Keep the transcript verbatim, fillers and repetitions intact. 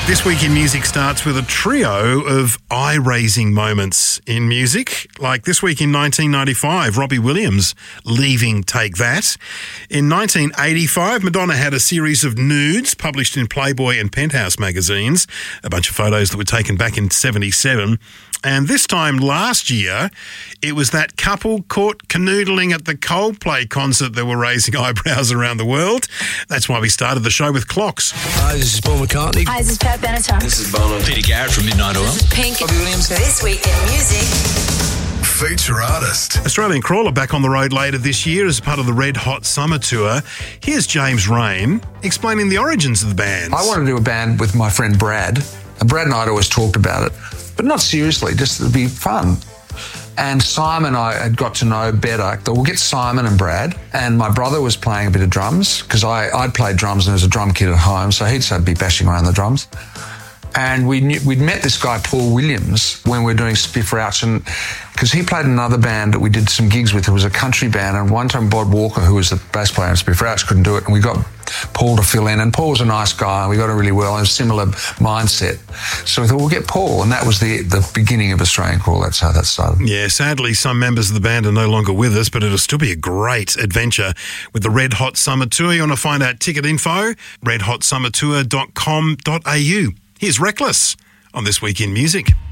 This Week in Music starts with a trio of eye-raising moments in music. Like this week in nineteen ninety-five, Robbie Williams leaving Take That. In nineteen eighty-five, Madonna had a series of nudes published in Playboy and Penthouse magazines, a bunch of photos that were taken back in seventy-seven. And this time last year, it was that couple caught canoodling at the Coldplay concert that were raising eyebrows around the world. That's why we started the show with Clocks. Hi, this is Paul McCartney. Hi, this is Pat Benatar. This is Bono. Peter Garrett from Midnight Oil. This is Pink. Robbie Williams. This Week in Music. Feature artist. Australian Crawler back on the road later this year as part of the Red Hot Summer Tour. Here's James Rain explaining the origins of the band. I wanted to do a band with my friend Brad. And Brad and I had always talked about it, but not seriously, just to be fun. And Simon I had got to know better. We'll get Simon and Brad. And my brother was playing a bit of drums because I'd played drums and there was a drum kit at home, so he'd sort of be bashing around the drums. And we knew, we'd met this guy, Paul Williams, when we were doing Spiff Rouch, and because he played in another band that we did some gigs with. It was a country band, and one time Bod Walker, who was the bass player in Spiff Rouch, couldn't do it, and we got Paul to fill in. And Paul was a nice guy, and we got on really well, and a similar mindset. So we thought, we'll get Paul, and that was the the beginning of Australian Crawl. That's how that started. Yeah, sadly, some members of the band are no longer with us, but it'll still be a great adventure with the Red Hot Summer Tour. You want to find out ticket info? red hot summer tour dot com dot a u. Here's Reckless on This Week in Music.